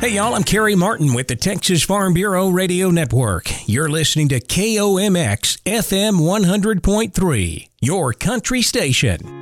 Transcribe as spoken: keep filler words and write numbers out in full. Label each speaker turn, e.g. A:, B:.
A: Hey y'all, I'm Kerry Martin with the Texas Farm Bureau Radio Network. You're listening to K O M X F M one hundred point three, your country station.